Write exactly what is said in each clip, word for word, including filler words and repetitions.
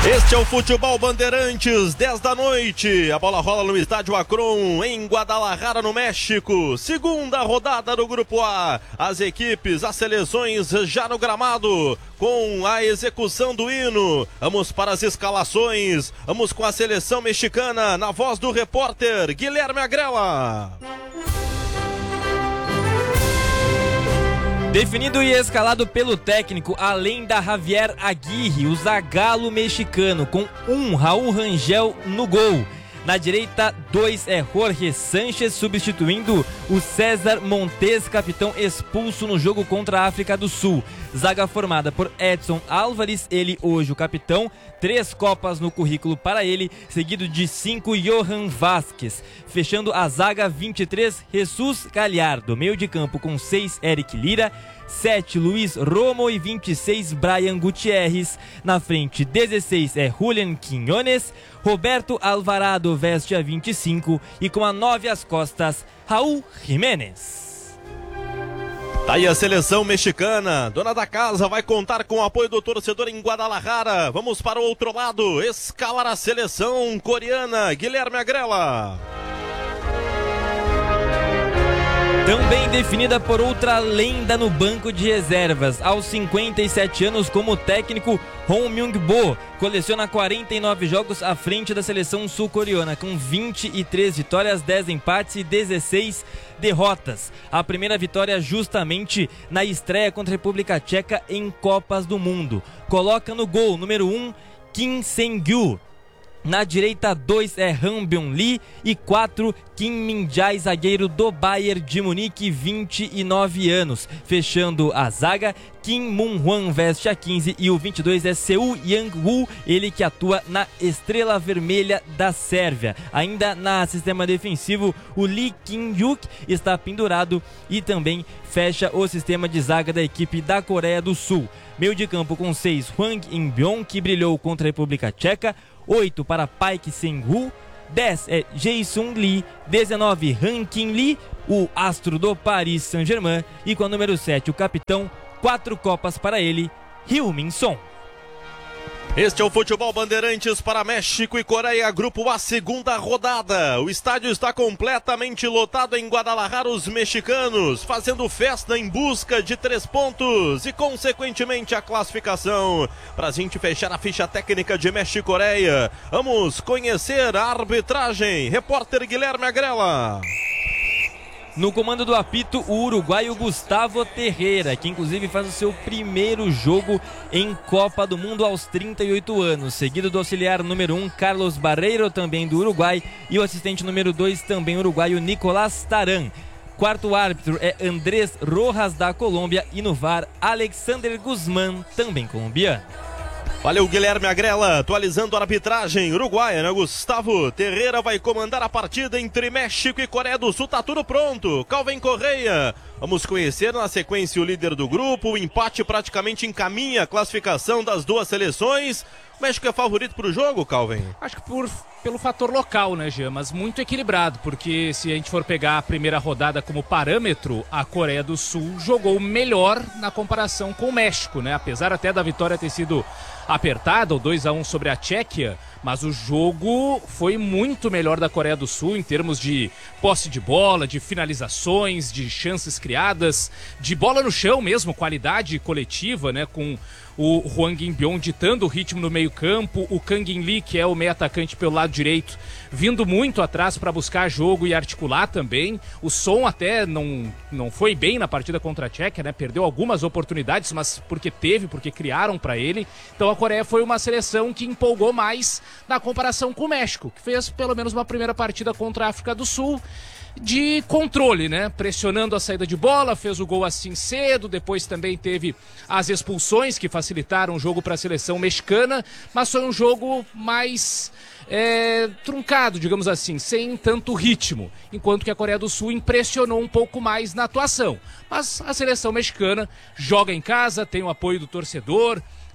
Este é o Futebol Bandeirantes, dez da noite. A bola rola no Estádio Akron, em Guadalajara, no México. Segunda rodada do Grupo A. As equipes, as seleções já no gramado, com a execução do hino. Vamos para as escalações. Vamos com a seleção mexicana, na voz do repórter Guilherme Agrela. Definido e escalado pelo técnico, além da Javier Aguirre, o zagualo mexicano, com um Raul Rangel no gol. Na direita, dois é Jorge Sánchez, substituindo o César Montes, capitão expulso no jogo contra a África do Sul. Zaga formada por Edson Álvares, ele hoje o capitão, três copas no currículo para ele, seguido de cinco Johan Vázquez. Fechando a zaga, vinte e três, Jesus Galhardo. Meio de campo com seis, Eric Lira, sete, Luiz Romo e vinte e seis, Brian Gutierrez. Na frente, dezesseis é Julián Quiñones, Roberto Alvarado veste a vinte e cinco e com a nove às costas, Raul Jiménez. Tá aí a seleção mexicana, dona da casa, vai contar com o apoio do torcedor em Guadalajara. Vamos para o outro lado, escalar a seleção coreana, Guilherme Agrela. Também definida por outra lenda no banco de reservas, aos cinquenta e sete anos como técnico, Hong Myung-bo coleciona quarenta e nove jogos à frente da seleção sul-coreana, com vinte e três vitórias, dez empates e dezesseis derrotas. A primeira vitória justamente na estreia contra a República Tcheca em Copas do Mundo. Coloca no gol número um, Kim Sang-gyu. Na direita, dois é Han Byung-lee e quatro, Kim Min-jae, zagueiro do Bayern de Munique, vinte e nove anos. Fechando a zaga, Kim Moon-hwan veste a quinze e o vinte e dois é Seo Young-woo, ele que atua na Estrela Vermelha da Sérvia. Ainda na sistema defensivo, o Lee Kim-yuk está pendurado e também fecha o sistema de zaga da equipe da Coreia do Sul. Meio de campo com seis, Hwang In-byong, que brilhou contra a República Tcheca, oito para Paik Sang-woo, dez é Jae-sung Lee, dezenove Han Kim-lee, o astro do Paris Saint-Germain, e com a número sete o capitão, quatro copas para ele, Ryu Min-son. Este é o Futebol Bandeirantes para México e Coreia, Grupo A, segunda rodada. O estádio está completamente lotado em Guadalajara, os mexicanos fazendo festa em busca de três pontos e, consequentemente, a classificação. Para a gente fechar a ficha técnica de México e Coreia, vamos conhecer a arbitragem. Repórter Guilherme Agrela. No comando do apito, o uruguaio Gustavo Terreira, que inclusive faz o seu primeiro jogo em Copa do Mundo aos trinta e oito anos, seguido do auxiliar número um, Carlos Barreiro, também do Uruguai, e o assistente número dois, também uruguaio, Nicolás Taran. Quarto árbitro é Andrés Rojas, da Colômbia, e no V A R, Alexander Guzmán, também colombiano. Valeu, Guilherme Agrela, atualizando a arbitragem uruguaia, né? Gustavo Terreira vai comandar a partida entre México e Coreia do Sul, tá tudo pronto. Calvin Correia, vamos conhecer na sequência o líder do grupo, o empate praticamente encaminha a classificação das duas seleções. O México é favorito pro jogo, Calvin? Acho que por, pelo fator local, né, Jean? Mas muito equilibrado, porque se a gente for pegar a primeira rodada como parâmetro, a Coreia do Sul jogou melhor na comparação com o México, né? Apesar até da vitória ter sido apertada, o dois a um sobre a Tchequia, mas o jogo foi muito melhor da Coreia do Sul em termos de posse de bola, de finalizações, de chances criadas, de bola no chão mesmo, qualidade coletiva, né, com o Hwang In-byong ditando o ritmo no meio campo, o Kang In-lee, que é o meio atacante pelo lado direito, vindo muito atrás para buscar jogo e articular também. O Son até não, não foi bem na partida contra a Tchequia, né, perdeu algumas oportunidades, mas porque teve, porque criaram para ele. Então a Coreia foi uma seleção que empolgou mais na comparação com o México, que fez pelo menos uma primeira partida contra a África do Sul de controle, né? Pressionando a saída de bola, fez o gol assim cedo, depois também teve as expulsões que facilitaram o jogo para a seleção mexicana, mas foi um jogo mais é, truncado, digamos assim, sem tanto ritmo, enquanto que a Coreia do Sul impressionou um pouco mais na atuação. Mas a seleção mexicana joga em casa, tem o apoio do torcedor,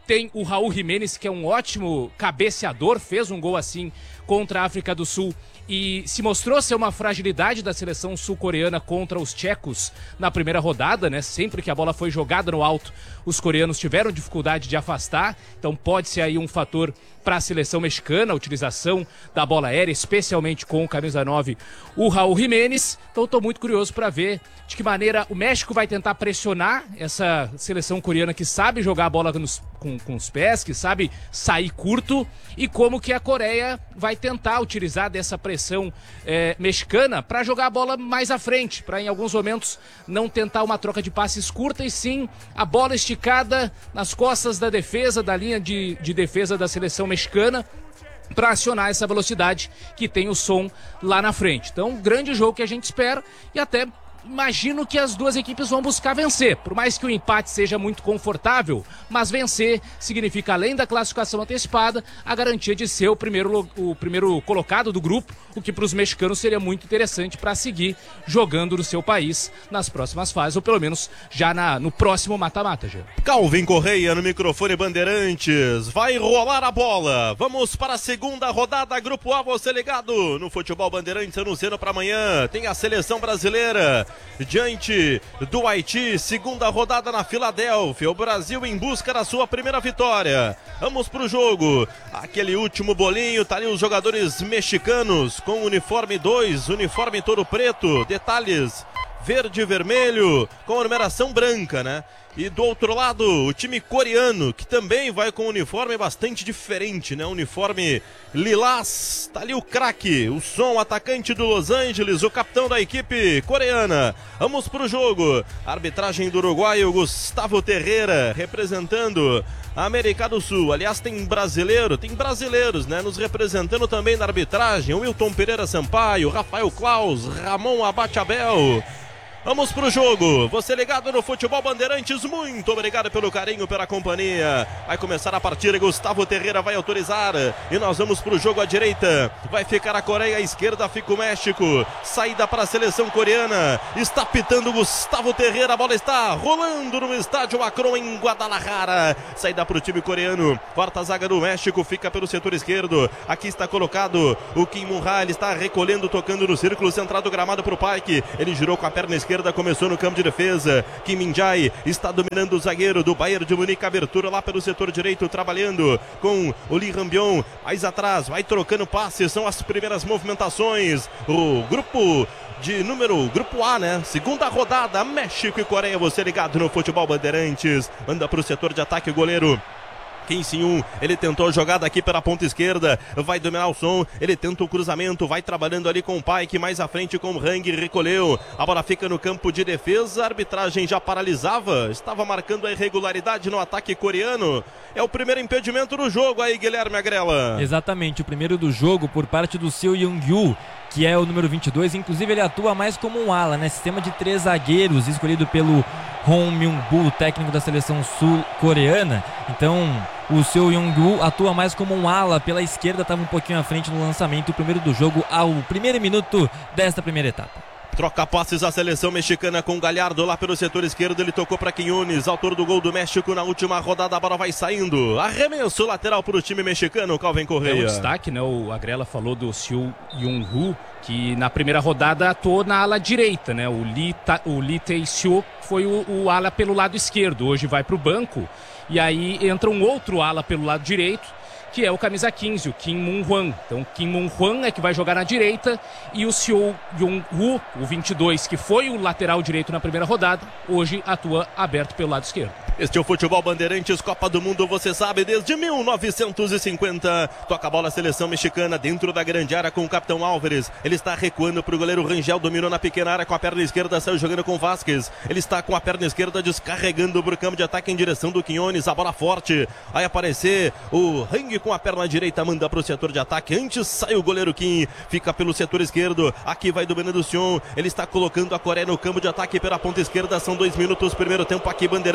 Tem o Raul Jiménez, que é um ótimo cabeceador, fez um gol assim contra a África do Sul e se mostrou ser uma fragilidade da seleção sul-coreana contra os tchecos na primeira rodada, né? Sempre que a bola foi jogada no alto, os coreanos tiveram dificuldade de afastar, então pode ser aí um fator para a seleção mexicana, a utilização da bola aérea, especialmente com o camisa nove, o Raul Jiménez. Então estou muito curioso para ver de que maneira o México vai tentar pressionar essa seleção coreana que sabe jogar a bola nos, com, com os pés, que sabe sair curto, e como que a Coreia vai tentar utilizar dessa pressão é, mexicana para jogar a bola mais à frente, para em alguns momentos não tentar uma troca de passes curta, e sim a bola esticada nas costas da defesa, da linha de, de defesa da seleção mexicana, para acionar essa velocidade que tem o som lá na frente. Então, um grande jogo que a gente espera, e até imagino que as duas equipes vão buscar vencer, por mais que o empate seja muito confortável, mas vencer significa, além da classificação antecipada, a garantia de ser o primeiro, o primeiro colocado do grupo, o que para os mexicanos seria muito interessante para seguir jogando no seu país nas próximas fases, ou pelo menos já na, no próximo mata-mata. Calvin Correia no microfone Bandeirantes, vai rolar a bola, vamos para a segunda rodada, Grupo A, você ligado no Futebol Bandeirantes, anunciando para amanhã, tem a seleção brasileira diante do Haiti, segunda rodada na Filadélfia, o Brasil em busca da sua primeira vitória. Vamos pro jogo, aquele último bolinho, tá ali os jogadores mexicanos com uniforme dois, uniforme todo preto, detalhes verde e vermelho com a numeração branca, né? E do outro lado, o time coreano, que também vai com um uniforme bastante diferente, né? Uniforme lilás, tá ali o craque, o som, atacante do Los Angeles, o capitão da equipe coreana. Vamos pro jogo. Arbitragem do uruguaio Gustavo Terreira, representando a América do Sul. Aliás, tem brasileiro, tem brasileiros, né? Nos representando também na arbitragem, o Wilton Pereira Sampaio, Rafael Claus, Ramon Abate Abel. Vamos pro jogo, você ligado no Futebol Bandeirantes, muito obrigado pelo carinho, pela companhia. Vai começar a partida, Gustavo Terreira vai autorizar e nós vamos pro jogo à direita. Vai ficar a Coreia, à esquerda fica o México. Saída para a seleção coreana, está pitando Gustavo Terreira, a bola está rolando no estádio Akron em Guadalajara. Saída para o time coreano, quarta zaga do México, fica pelo setor esquerdo. Aqui está colocado o Kim Mun-ha, ele está recolhendo, tocando no círculo central do gramado para o Paik. Ele girou com a perna esquerda, começou no campo de defesa. Kim Min-jae está dominando o zagueiro do Bayern de Munique, abertura lá pelo setor direito, trabalhando com o Lee Rambion, mais atrás, vai trocando passes, são as primeiras movimentações. O grupo de número, grupo A, né? Segunda rodada, México e Coreia, você ligado no Futebol Bandeirantes, manda para o setor de ataque o goleiro Kim Sin-yoon, ele tentou a jogada aqui pela ponta esquerda, vai dominar o som, ele tenta o cruzamento, vai trabalhando ali com o Paik, mais à frente com o Hang, recolheu, a bola fica no campo de defesa, a arbitragem já paralisava, estava marcando a irregularidade no ataque coreano. É o primeiro impedimento do jogo aí, Guilherme Agrela. Exatamente, o primeiro do jogo por parte do Seo Young-yu, que é o número vinte e dois, inclusive ele atua mais como um ala, né? Sistema de três zagueiros, escolhido pelo Hong Myung-boo, técnico da seleção sul-coreana. Então, o Seo Young-woo atua mais como um ala pela esquerda, estava um pouquinho à frente no lançamento, o primeiro do jogo ao primeiro minuto desta primeira etapa. Troca passes a seleção mexicana com o Galhardo lá pelo setor esquerdo, ele tocou para Quiñones, autor do gol do México na última rodada, a bola vai saindo, arremesso lateral para o time mexicano, Calvin Correia. É um destaque, né? O Agrela falou do Seo Young-woo, que na primeira rodada atuou na ala direita, né? O Lee, Ta, o Lee Tae-seo foi o, o ala pelo lado esquerdo, hoje vai para o banco, e aí entra um outro ala pelo lado direito, que é o camisa quinze, o Kim Mun-hwan. Então, Kim Mun-hwan é que vai jogar na direita, e o Seo Young-woo, o vinte e dois, que foi o lateral direito na primeira rodada, hoje atua aberto pelo lado esquerdo. Este é o Futebol Bandeirantes, Copa do Mundo, você sabe, desde mil novecentos e cinquenta. Toca a bola a seleção mexicana dentro da grande área com o capitão Álvares. Ele está recuando para o goleiro Rangel, dominou na pequena área com a perna esquerda, saiu jogando com o Vasquez. Ele está com a perna esquerda descarregando para o campo de ataque em direção do Quiñones. A bola forte, vai aparecer o Hang com a perna direita, manda para o setor de ataque. Antes sai o goleiro Kim, fica pelo setor esquerdo. Aqui vai dominando o Sion. Ele está colocando a Coreia no campo de ataque pela ponta esquerda. São dois minutos, primeiro tempo aqui, Bandeirantes.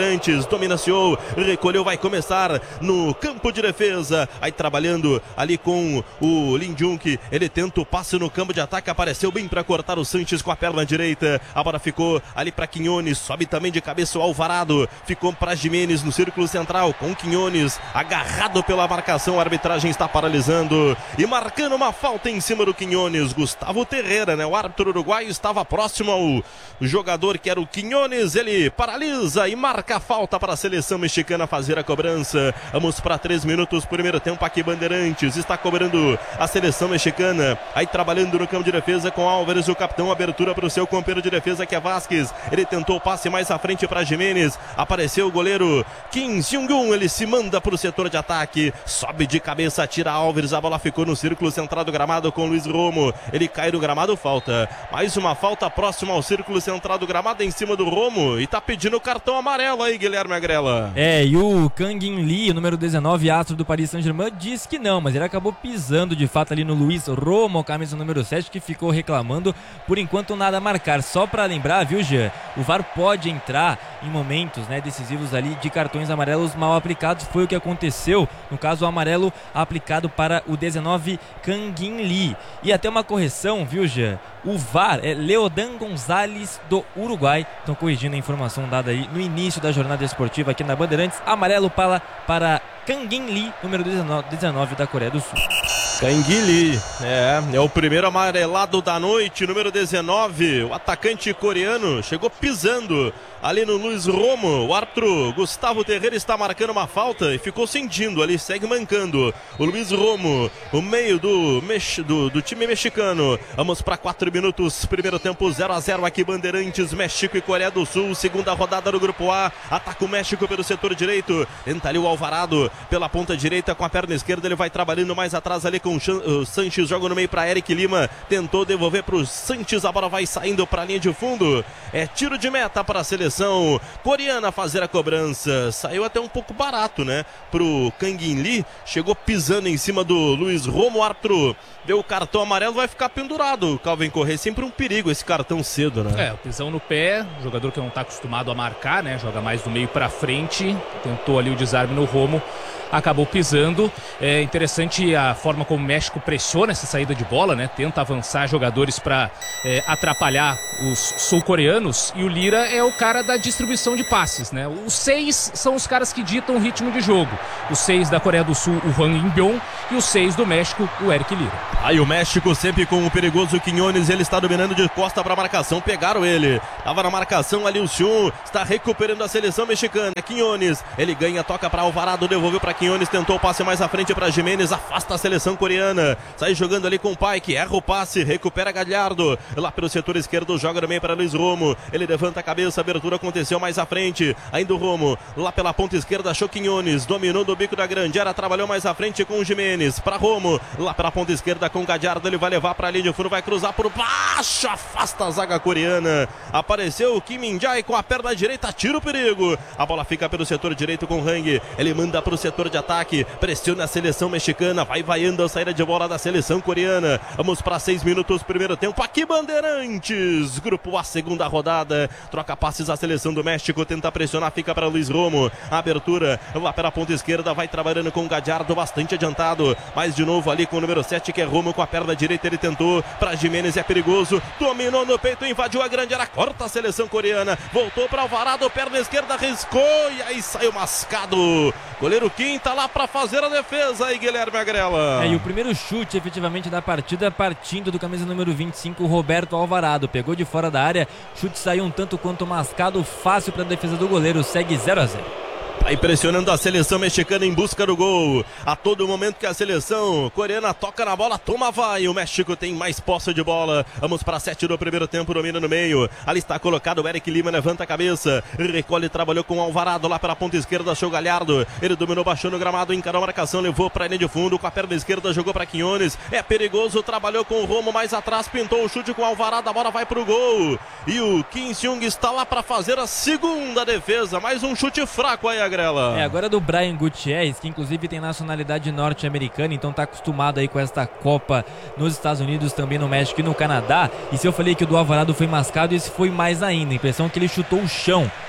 dominaciou, recolheu, vai começar no campo de defesa, aí trabalhando ali com o Lindjunk, ele tenta o passe no campo de ataque, apareceu bem para cortar o Sanches com a perna direita, a bola ficou ali para Quinones, sobe também de cabeça o Alvarado, ficou para Jimenez no círculo central, com Quinones agarrado pela marcação, a arbitragem está paralisando e marcando uma falta em cima do Quinones, Gustavo Terreira, né? O árbitro uruguaio estava próximo ao jogador que era o Quinones, ele paralisa e marca a falta para a seleção mexicana fazer a cobrança. Vamos para três minutos, primeiro tempo aqui, Bandeirantes está cobrando a seleção mexicana, aí trabalhando no campo de defesa com Álvares, o capitão, abertura para o seu companheiro de defesa que é Vasquez, ele tentou o passe mais à frente para Jimenez, apareceu o goleiro Kim Seung-gun, ele se manda para o setor de ataque, sobe de cabeça, tira Álvares, a bola ficou no círculo central do gramado com Luiz Romo, ele cai no gramado, falta, mais uma falta próxima ao círculo central do gramado em cima do Romo, e tá pedindo cartão amarelo aí, Guilherme Agrela. É, e o Kang-in Lee, o número dezenove, astro do Paris Saint-Germain, diz que não, mas ele acabou pisando de fato ali no Luiz Romo, camisa número sete, que ficou reclamando, por enquanto nada a marcar. Só para lembrar, viu, Jean, o V A R pode entrar em momentos, né, decisivos ali de cartões amarelos mal aplicados, foi o que aconteceu, no caso o amarelo aplicado para o dezenove Kang-in Lee. E até uma correção, viu, Jean, o V A R é Leodan Gonzalez do Uruguai, estão corrigindo a informação dada aí no início da jornada esportiva aqui na Bandeirantes, amarelo para, para Kang-in Lee, número dezenove da Coreia do Sul. Kang-in Lee, é, é o primeiro amarelado da noite, número dezenove, o atacante coreano chegou pisando ali no Luiz Romo, o árbitro Gustavo Terreira está marcando uma falta e ficou sentindo ali, segue mancando o Luiz Romo, o meio do, mex, do, do time mexicano. Vamos para quatro minutos, primeiro tempo zero a zero aqui, Bandeirantes, México e Coreia do Sul, segunda rodada do Grupo A, ataca o México pelo setor direito, tenta ali o Alvarado pela ponta direita com a perna esquerda, ele vai trabalhando mais atrás ali com o Sanches, joga no meio para Eric Lima, tentou devolver para o Sanches, a bola vai saindo para a linha de fundo, é tiro de meta para a seleção coreana fazer a cobrança, saiu até um pouco barato, né, pro Kang-in Lee, chegou pisando em cima do Luiz Romo, o árbitro deu o cartão amarelo, vai ficar pendurado, Calvin Correa, sempre um perigo esse cartão cedo, né? É, o pisão no pé, jogador que não está acostumado a marcar, né, joga mais do meio para frente, tentou ali o desarme no Romo, acabou pisando. É interessante a forma como o México pressiona essa saída de bola, né? Tenta avançar jogadores para é, atrapalhar os sul-coreanos, e o Lira é o cara da distribuição de passes, né? Os seis são os caras que ditam o ritmo de jogo. Os seis da Coreia do Sul, o Hwang In-byong, e os seis do México, o Eric Lira. Aí o México sempre com o perigoso Quinones, ele está dominando de costa para a marcação, pegaram ele, estava na marcação ali o Xiun, está recuperando a seleção mexicana, Quinones, ele ganha, toca para Alvarado, devolveu para Quinones, tentou o passe mais à frente para Jimenez, afasta a seleção coreana, sai jogando ali com o Paik, erra o passe, recupera Galhardo, lá pelo setor esquerdo, joga também para Luiz Romo, ele levanta a cabeça, a abertura aconteceu mais à frente, ainda o Romo, lá pela ponta esquerda, achou Quinones, dominou do bico da grande área, trabalhou mais à frente com o Jimenez, para Romo, lá pela ponta esquerda com o Galhardo, ele vai levar para a linha de fundo, vai cruzar por baixo, afasta a zaga coreana, apareceu o Kim Min-jae com a perna direita, tira o perigo, a bola fica pelo setor direito com o Hang, ele manda para o setor de ataque, pressiona a seleção mexicana, vai vaiando a saída de bola da seleção coreana. Vamos para seis minutos, primeiro tempo aqui, Bandeirantes, Grupo A, segunda rodada, troca passes a seleção do México, tenta pressionar, fica para Luiz Romo, abertura lá pela ponta esquerda, vai trabalhando com o Galhardo, bastante adiantado, mas de novo ali com o número sete que é Romo, com a perna direita ele tentou, para Jimenez, é perigoso, dominou no peito, invadiu a grande área, corta a seleção coreana, voltou para Alvarado, perna esquerda, riscou e aí saiu mascado, goleiro Kim tá lá para fazer a defesa aí, Guilherme Agrela. É, e o primeiro chute efetivamente da partida partindo do camisa número vinte e cinco, Roberto Alvarado, pegou de fora da área, chute saiu um tanto quanto mascado, fácil para a defesa do goleiro, segue zero a zero. Tá impressionando a seleção mexicana em busca do gol. A todo momento que a seleção coreana toca na bola, toma vai. O México tem mais posse de bola. Vamos para sete do primeiro tempo, domina no meio. Ali está colocado o Eric Lima, levanta a cabeça. Recolhe, trabalhou com o Alvarado lá pela ponta esquerda, achou o Galhardo. Ele dominou, baixou no gramado, encarou a marcação, levou para a linha de fundo. Com a perna esquerda, jogou para Quinones. É perigoso, trabalhou com o Romo mais atrás, pintou o chute com o Alvarado. A bola vai pro gol. E o Kim Seung está lá para fazer a segunda defesa. Mais um chute fraco aí, Agrela. É, agora do Brian Gutierrez, que inclusive tem nacionalidade norte-americana, então tá acostumado aí com esta Copa nos Estados Unidos, também no México e no Canadá. E se eu falei que o do Alvarado foi mascado, esse foi mais ainda. A impressão é que ele chutou o chão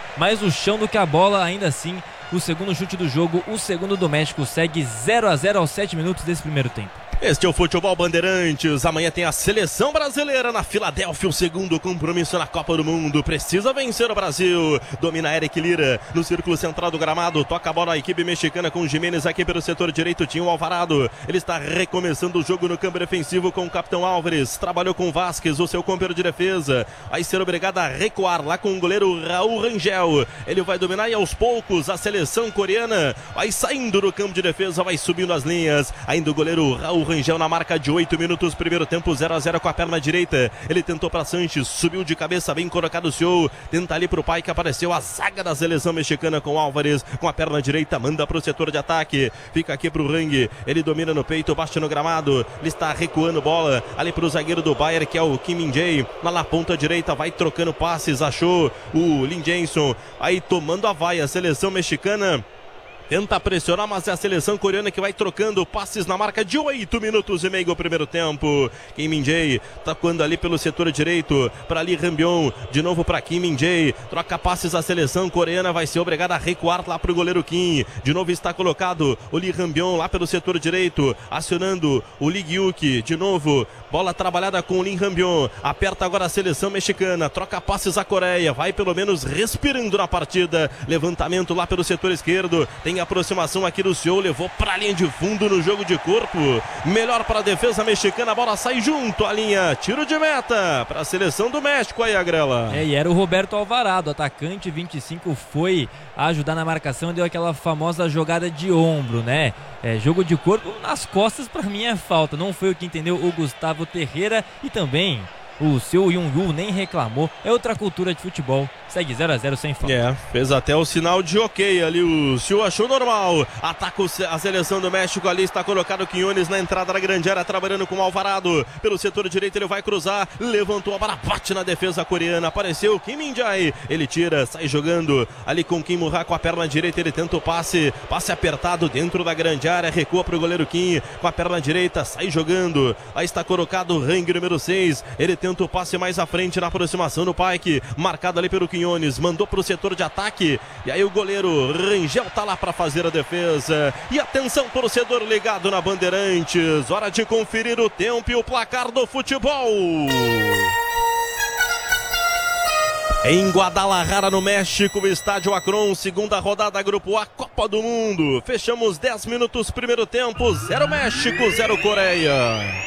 mais o chão do que a bola. Ainda assim, o segundo chute do jogo, o segundo do México, segue zero a zero aos sete minutos desse primeiro tempo. Este é o Futebol Bandeirantes. Amanhã tem a seleção brasileira na Filadélfia, o segundo compromisso na Copa do Mundo. Precisa vencer o Brasil. Domina Eric Lira no círculo central do gramado. Toca a bola a equipe mexicana com o Jimenez aqui pelo setor direito. Tinha o Alvarado. Ele está recomeçando o jogo no campo defensivo com o capitão Álvares. Trabalhou com o Vasquez, o seu companheiro de defesa. Vai ser obrigado a recuar lá com o goleiro Raul Rangel. Ele vai dominar e aos poucos a seleção coreana vai saindo do campo de defesa, vai subindo as linhas. Ainda o goleiro Raul Rangel na marca de oito minutos, primeiro tempo zero a zero com a perna direita. Ele tentou para Sanches, subiu de cabeça, bem colocado o senhor. Tenta ali pro pai que apareceu a zaga da seleção mexicana com Álvares, com a perna direita, manda pro setor de ataque. Fica aqui pro Rang, ele domina no peito, bate no gramado. Ele está recuando bola ali pro zagueiro do Bayern, que é o Kim Min-jae. Lá na ponta direita, vai trocando passes, achou o Lin Jason. Aí tomando a vaia, a seleção mexicana tenta pressionar, mas é a seleção coreana que vai trocando passes na marca de oito minutos e meio do primeiro tempo. Kim Min-jae tocando ali pelo setor direito para Lee Han-byung, de novo para Kim Min-jae, troca passes, a seleção coreana vai ser obrigada a recuar lá para o goleiro Kim. De novo está colocado o Lee Han-byung lá pelo setor direito, acionando o Lee Gyuk, de novo, bola trabalhada com o Lee Han-byung, aperta agora a seleção mexicana, troca passes a Coreia, vai pelo menos respirando na partida, levantamento lá pelo setor esquerdo, tem aproximação aqui do Seul, levou para a linha de fundo no jogo de corpo, melhor para a defesa mexicana, a bola sai junto à linha, tiro de meta para a seleção do México aí, Agrela. É, e era o Roberto Alvarado, atacante vinte e cinco, foi ajudar na marcação, deu aquela famosa jogada de ombro, né? É, jogo de corpo nas costas, para mim é falta, não foi o que entendeu o Gustavo Terreira, e também o seu Yun-Yu nem reclamou. É outra cultura de futebol. Segue zero a zero sem falta. É, fez até o sinal de ok ali. O Siu achou normal. Ataca a seleção do México ali. Está colocado o Quinones na entrada da grande área, trabalhando com o Alvarado. Pelo setor direito ele vai cruzar. Levantou a bola, bate na defesa coreana. Apareceu o Kim Min-jae. Ele tira, sai jogando ali com o Kim Murra com a perna direita. Ele tenta o passe. Passe apertado dentro da grande área. Recua para o goleiro Kim com a perna direita. Sai jogando. Aí está colocado o Rang número seis. Ele tenta o passe mais à frente na aproximação do Pike, marcado ali pelo Quinones, mandou para o setor de ataque, e aí o goleiro Rangel tá lá para fazer a defesa. E atenção, torcedor ligado na Bandeirantes, hora de conferir o tempo e o placar do futebol. Em Guadalajara, no México, estádio Akron, segunda rodada, Grupo A, Copa do Mundo. Fechamos dez minutos, primeiro tempo, zero México, zero Coreia.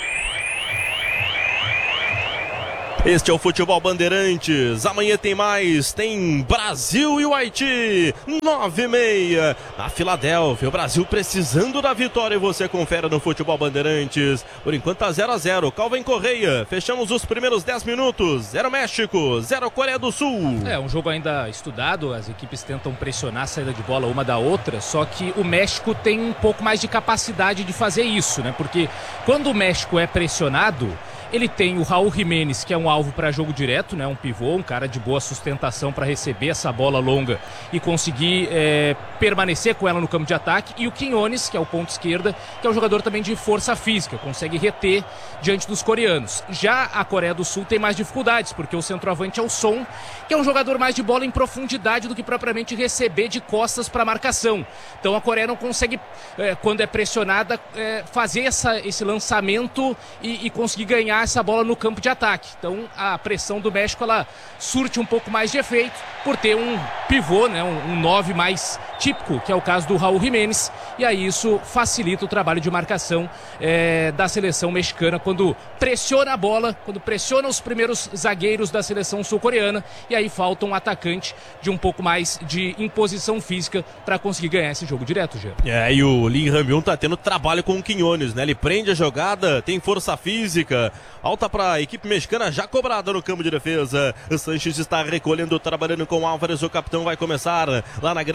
Este é o Futebol Bandeirantes. Amanhã tem mais. Tem Brasil e o Haiti. nove e meia. Na Filadélfia. O Brasil precisando da vitória. E você confere no Futebol Bandeirantes. Por enquanto tá zero a zero. Calvin Correia. Fechamos os primeiros dez minutos. zero México. zero Coreia do Sul. É um jogo ainda estudado. As equipes tentam pressionar a saída de bola uma da outra. Só que o México tem um pouco mais de capacidade de fazer isso, né? Porque quando o México é pressionado, ele tem o Raul Jimenez, que é um alvo para jogo direto, né? Um pivô, um cara de boa sustentação para receber essa bola longa e conseguir é, permanecer com ela no campo de ataque. E o Quinones, que é o ponto esquerda, que é um jogador também de força física, consegue reter diante dos coreanos. Já a Coreia do Sul tem mais dificuldades, porque o centroavante é o Son, que é um jogador mais de bola em profundidade do que propriamente receber de costas para marcação. Então a Coreia não consegue, é, quando é pressionada, é, fazer essa, esse lançamento e, e conseguir ganhar essa bola no campo de ataque. Então a pressão do México, ela surte um pouco mais de efeito por ter um pivô, né, um, um nove mais típico, que é o caso do Raul Jimenez, e aí isso facilita o trabalho de marcação é, da seleção mexicana quando pressiona a bola, quando pressiona os primeiros zagueiros da seleção sul-coreana, e aí falta um atacante de um pouco mais de imposição física para conseguir ganhar esse jogo direto, Gê. É, e o Lee Han-byung tá tendo trabalho com o Quinones, né? Ele prende a jogada, tem força física. Alta para a equipe mexicana, já cobrada no campo de defesa. O Sanches está recolhendo, trabalhando com o Álvares. O capitão vai começar lá na grande área com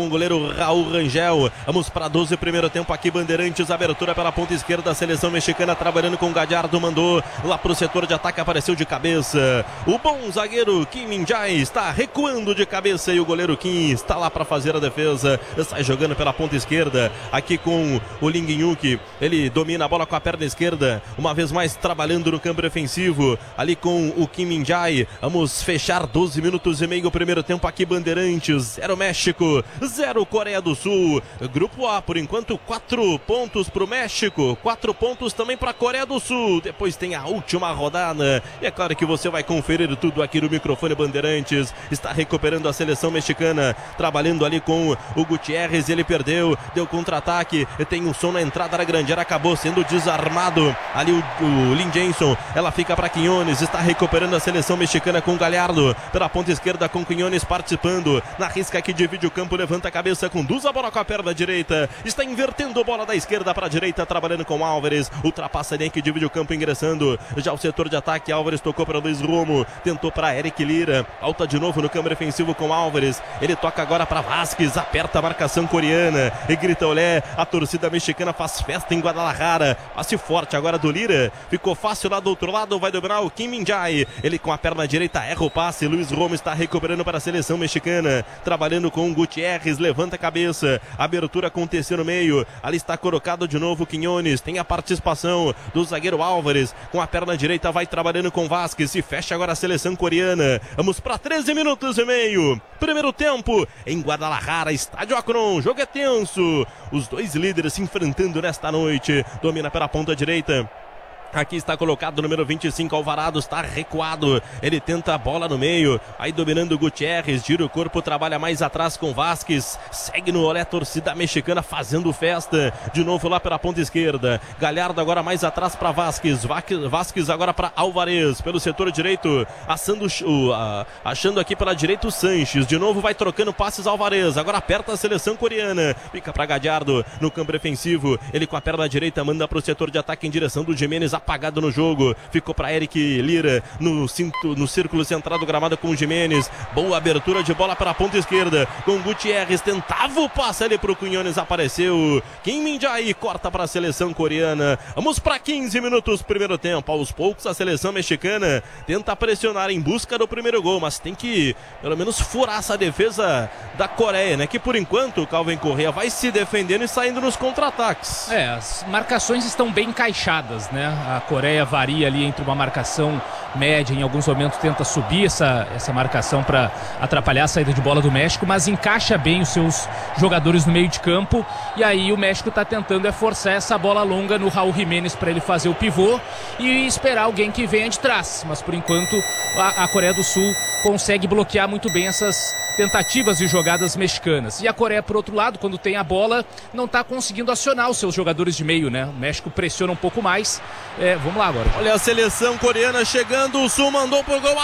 o goleiro Raul Rangel. Vamos para doze, primeiro tempo aqui, Bandeirantes, abertura pela ponta esquerda, a seleção mexicana trabalhando com o Gallardo, mandou lá pro setor de ataque, apareceu de cabeça. O bom zagueiro Kim Min-jae está recuando de cabeça e o goleiro Kim está lá para fazer a defesa, sai jogando pela ponta esquerda, aqui com o Ling Yuk, ele domina a bola com a perna esquerda, uma vez mais trabalhando no campo defensivo, ali com o Kim Min-jae. Vamos fechar doze minutos e meio, primeiro tempo aqui, Bandeirantes, zero México, zero Coreia do Sul. Grupo A, por enquanto, quatro pontos para o México, quatro pontos também para a Coreia do Sul. Depois tem a última rodada e é claro que você vai conferir tudo aqui no microfone Bandeirantes. Está recuperando a seleção mexicana, trabalhando ali com o Gutierrez, ele perdeu, deu contra-ataque, tem um som na entrada da grande área, acabou sendo desarmado ali o, o Lin Jenson, ela fica para Quinones, está recuperando a seleção mexicana com o Gallardo, pela ponta esquerda com Quinones participando, na risca que divide o campo, levanta a cabeça, conduz a bola com a perna direita, está invertendo a bola da esquerda para a direita, trabalhando com Álvares, ultrapassa a linha que divide o campo, ingressando já o setor de ataque, Álvares tocou para Luiz Romo, tentou para Eric Lira, alta de novo no campo defensivo com Álvares, ele toca agora para Vázquez, aperta a marcação coreana e grita olé, a torcida mexicana faz festa em Guadalajara, passe forte agora do Lira, ficou fácil lá do outro lado, vai dominar o Kim Min-jae, ele com a perna direita erra o passe, Luiz Romo está recuperando para a seleção mexicana, trabalhando com o Gutierrez, levanta a cabeça, abertura aconteceu no meio, ali está colocado de novo o Quinones, tem a participação do zagueiro Álvares, com a perna direita vai trabalhando com Vázquez, se fecha agora a seleção coreana, vamos para treze minutos e meio, primeiro tempo em Guadalajara, estádio Akron, jogo é tenso, os dois líderes se enfrentando nesta noite, domina pela ponta direita. Aqui está colocado o número vinte e cinco, Alvarado, está recuado, ele tenta a bola no meio, aí dominando o Gutierrez, gira o corpo, trabalha mais atrás com Vázquez, segue no olé, torcida mexicana fazendo festa, de novo lá pela ponta esquerda, Gallardo agora mais atrás para Vázquez, Vázquez agora para Álvarez, pelo setor direito, assando, uh, uh, achando aqui pela direita o Sanches, de novo vai trocando passes Álvarez, agora aperta a seleção coreana, fica para Gallardo, no campo defensivo, ele com a perna direita manda para o setor de ataque em direção do Jimenez, apagado no jogo, ficou para Eric Lira no, cinto, no círculo central do gramado com o Jimenez, boa abertura de bola para a ponta esquerda, com o Gutierrez, tentava o passe ali para o Quinones, apareceu Kim Min-jae, corta para a seleção coreana, vamos para quinze minutos, primeiro tempo, aos poucos a seleção mexicana tenta pressionar em busca do primeiro gol, mas tem que pelo menos furar essa defesa da Coreia, né, que por enquanto o Calvin Correa vai se defendendo e saindo nos contra-ataques. É, as marcações estão bem encaixadas, né? A Coreia varia ali entre uma marcação média, em alguns momentos tenta subir essa, essa marcação para atrapalhar a saída de bola do México, mas encaixa bem os seus jogadores no meio de campo, e aí o México está tentando é forçar essa bola longa no Raul Jimenez para ele fazer o pivô e esperar alguém que venha de trás, mas por enquanto a, a Coreia do Sul consegue bloquear muito bem essas tentativas de jogadas mexicanas. E a Coreia, por outro lado, quando tem a bola, não está conseguindo acionar os seus jogadores de meio, né? O México pressiona um pouco mais. É, vamos lá agora. Olha a seleção coreana chegando, o Sul mandou pro gol,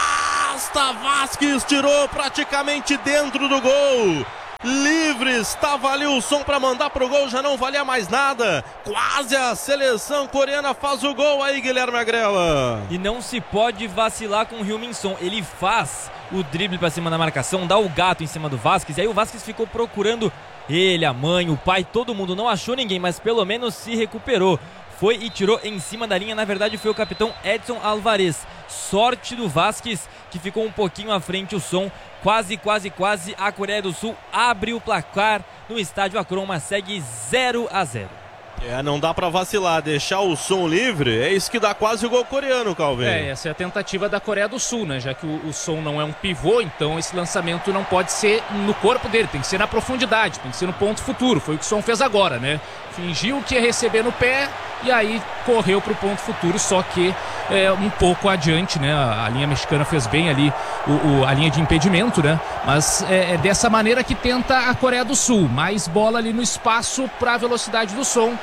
afasta, Vázquez tirou praticamente dentro do gol. Livre, estava ali o som para mandar pro gol, já não valia mais nada, quase a seleção coreana faz o gol aí, Guilherme Agrela. E não se pode vacilar com o Heung-min Son, ele faz o drible para cima da marcação, dá o gato em cima do Vázquez, e aí o Vázquez ficou procurando ele, a mãe, o pai, todo mundo, não achou ninguém, mas pelo menos se recuperou. Foi e tirou em cima da linha, na verdade foi o capitão Edson Alvarez. Sorte do Vázquez, que ficou um pouquinho à frente o Som. Quase, quase, quase a Coreia do Sul abre o placar no estádio Akron, mas segue zero a zero. É, não dá pra vacilar, deixar o Som livre, é isso que dá quase o gol coreano, Calvin. É, essa é a tentativa da Coreia do Sul, né? Já que o, o Som não é um pivô, então esse lançamento não pode ser no corpo dele, tem que ser na profundidade, tem que ser no ponto futuro. Foi o que o Som fez agora, né? Fingiu que ia receber no pé e aí correu pro ponto futuro, só que é, um pouco adiante, né? A, a linha mexicana fez bem ali o, o, a linha de impedimento, né? Mas é, é dessa maneira que tenta a Coreia do Sul. Mais bola ali no espaço para a velocidade do Som.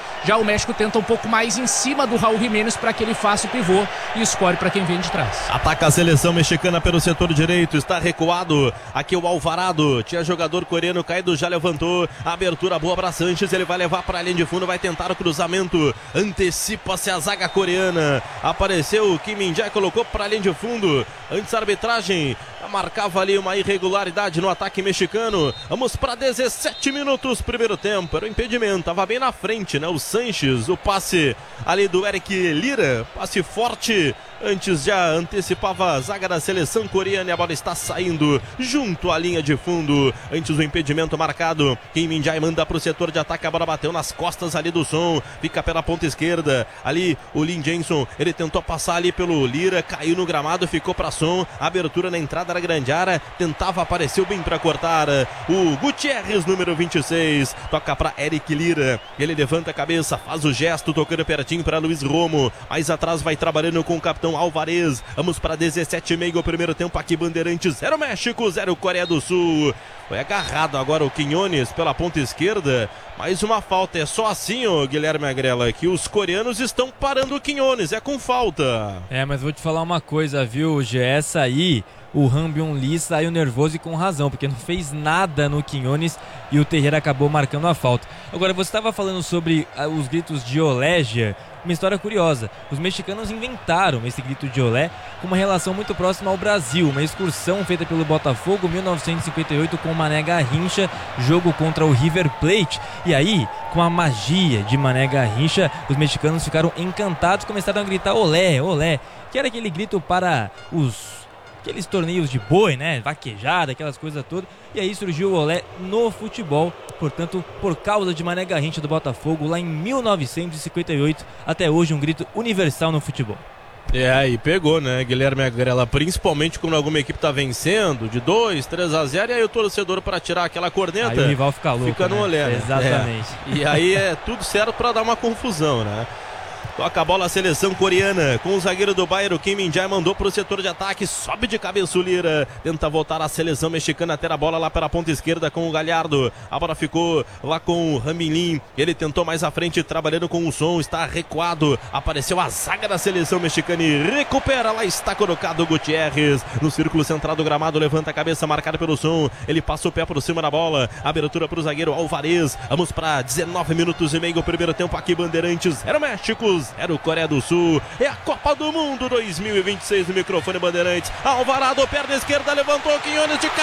Já o México tenta um pouco mais em cima do Raul Jiménez para que ele faça o pivô e escolhe para quem vem de trás. Ataca a seleção mexicana pelo setor direito, está recuado. Aqui o Alvarado, tinha jogador coreano caído, já levantou. Abertura boa para Sanches, ele vai levar para a linha de fundo, vai tentar o cruzamento. Antecipa-se a zaga coreana. Apareceu o Kim Min-jae, colocou para a linha de fundo. Antes a arbitragem marcava ali uma irregularidade no ataque mexicano. Vamos para dezessete minutos, primeiro tempo. Era o impedimento, estava bem na frente, né? O Sanches, o passe ali do Eric Lira, passe forte. Antes já antecipava a zaga da seleção coreana e a bola está saindo junto à linha de fundo. Antes o impedimento marcado. Kim Min-jae manda para o setor de ataque. A bola bateu nas costas ali do Son. Fica pela ponta esquerda. Ali o Lin Jenson. Ele tentou passar ali pelo Lira. Caiu no gramado. Ficou para Son. Abertura na entrada da grande área. Tentava, apareceu bem para cortar. O Gutierrez, número vinte e seis. Toca para Eric Lira. Ele levanta a cabeça. Faz o gesto. Tocando pertinho para Luiz Romo. Mais atrás vai trabalhando com o capitão Alvarez. Vamos para dezessete e meio, o primeiro tempo aqui, Bandeirantes, zero México, zero Coreia do Sul. Foi agarrado agora o Quiñones pela ponta esquerda. Mais uma falta, é só assim, ô Guilherme Agrela, que os coreanos estão parando o Quiñones, é com falta. É, mas vou te falar uma coisa, viu, Gê? Essa aí, o Han Byung-lee saiu nervoso e com razão, porque não fez nada no Quiñones e o Terreira acabou marcando a falta. Agora, você estava falando sobre ah, os gritos de olé, Gê. Uma história curiosa, os mexicanos inventaram esse grito de olé com uma relação muito próxima ao Brasil, uma excursão feita pelo Botafogo em mil novecentos e cinquenta e oito com Mané Garrincha, jogo contra o River Plate, e aí, com a magia de Mané Garrincha, os mexicanos ficaram encantados, começaram a gritar olé, olé, que era aquele grito para os... aqueles torneios de boi, né, vaquejada, aquelas coisas todas, e aí surgiu o olé no futebol, portanto, por causa de Mané Garrincha do Botafogo, lá em mil novecentos e cinquenta e oito, até hoje um grito universal no futebol. É, aí pegou, né, Guilherme Agrela, principalmente quando alguma equipe tá vencendo, de dois, três a zero, e aí o torcedor para tirar aquela corneta, aí o rival fica louco, fica no né? olé, né? Exatamente. É. E aí é tudo certo para dar uma confusão, né? Toca a bola a seleção coreana com o zagueiro do Bayern, o Kim Min-jae mandou para o setor de ataque, sobe de cabeça o Lira, tenta voltar a seleção mexicana até a bola lá pela ponta esquerda com o Galhardo, a bola ficou lá com o Ramilin, ele tentou mais à frente trabalhando com o Son, está recuado, apareceu a zaga da seleção mexicana e recupera, lá está colocado o Gutierrez, no círculo central do gramado, levanta a cabeça, marcado pelo Son, ele passa o pé por cima da bola, abertura para o zagueiro Alvarez, vamos para dezenove minutos e meio, o primeiro tempo aqui, Bandeirantes, era o México, era o Coreia do Sul, é a Copa do Mundo dois mil e vinte e seis no microfone Bandeirantes. Alvarado, perna esquerda, levantou Quiñones de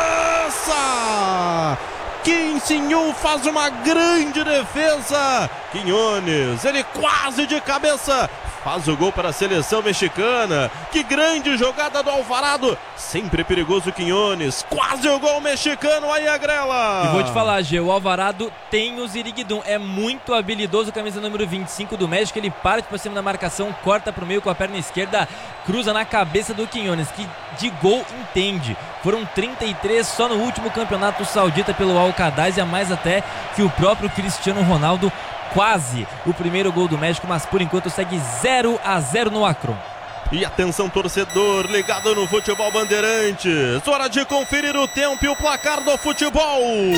cabeça. Kim Sin-young faz uma grande defesa. Quiñones, ele quase de cabeça, faz o gol para a seleção mexicana. Que grande jogada do Alvarado, sempre perigoso Quiñones, quase o gol mexicano aí, Agrela. E vou te falar, Gê, o Alvarado tem o Ziriguidum, é muito habilidoso, camisa número vinte e cinco do México, ele parte para cima da marcação, corta para o meio com a perna esquerda, cruza na cabeça do Quiñones, que de gol entende. Foram trinta e três só no último campeonato saudita pelo Al-Qadaz, e a mais até que o próprio Cristiano Ronaldo. Quase o primeiro gol do México, mas por enquanto segue zero a zero no Akron. E atenção, torcedor ligado no Futebol Bandeirantes, hora de conferir o tempo e o placar do futebol.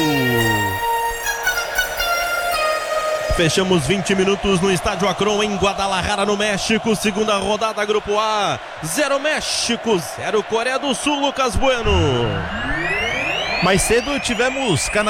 Fechamos vinte minutos no estádio Akron em Guadalajara, no México, segunda rodada, Grupo A, zero México, zero Coreia do Sul, Lucas Bueno. Mais cedo tivemos Canadá.